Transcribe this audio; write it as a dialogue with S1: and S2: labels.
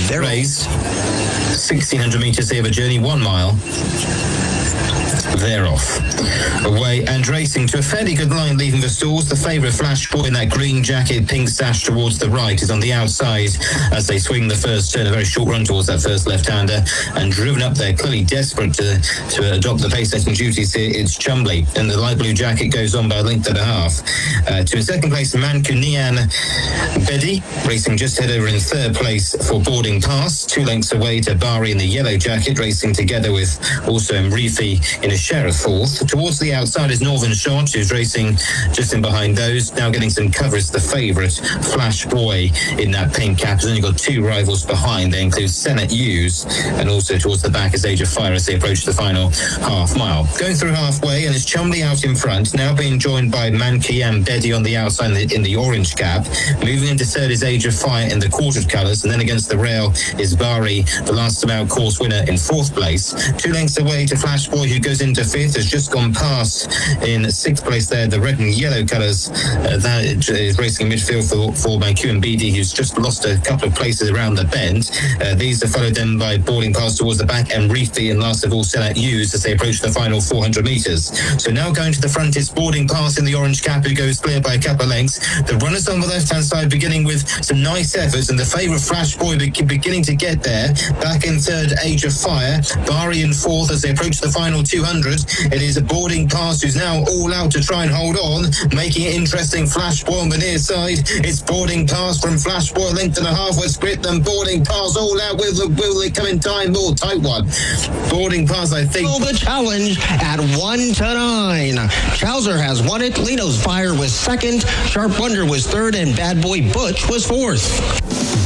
S1: race. 1,600 metres here of a journey, 1 mile. They're off. Away and racing to a fairly good line, leaving the stalls. The favourite Flash Boy in that green jacket, pink sash towards the right, is on the outside as they swing the first turn. A very short run towards that first left-hander, and driven up there, clearly desperate to adopt the pace-setting duties here. It's Chumley, and the light blue jacket goes on by a length and a half. To second place, Mancunian Bedi, racing just head over in third place for Boarding Pass. 2 lengths away to Bari in the yellow jacket, racing together with also Mrifi in a share of fourth. Towards the outside is Northern Shot, who's racing just in behind those. Now getting some cover is the favourite Flash Boy in that pink cap. Has only got 2 rivals behind. They include Senate Hughes, and also towards the back is Age of Fire as they approach the final half mile. Going through halfway, and it's Chumley out in front, now being joined by Mancunian Bedi on the outside in the orange cap. Moving into third is Age of Fire in the quartered colours, and then against the rail is Bari, the last about course winner, in fourth place. 2 lengths away to Flash Boy, who goes into fifth, has just gone past in sixth place there, the red and yellow colours. That is racing in midfield for Mancunian Bedi, who's just lost a couple of places around the bend. These are followed then by Boarding Pass towards the back, and Reefy, and last of all Senate Hughes as they approach the final 400 metres. So now going to the front is Boarding Pass in the orange cap, who goes clear by a couple of lengths. The runners on the left-hand side beginning with some nice efforts, and the favourite Flash Boy beginning to get there. Back in third, Age of Fire. Bari in fourth as they approach the final 200. It is a Boarding Pass who's now all out to try and hold on, making it interesting. Flash Boy on the near side. It's Boarding Pass from Flash Boy, length and a half with Sprit, then Boarding Pass all out. Will they come in time? More tight one. Boarding Pass, I think.
S2: The challenge at 1-9. Chowser has won it. Lino's Fire was second. Sharp Wonder was third, and Bad Boy Butch was fourth.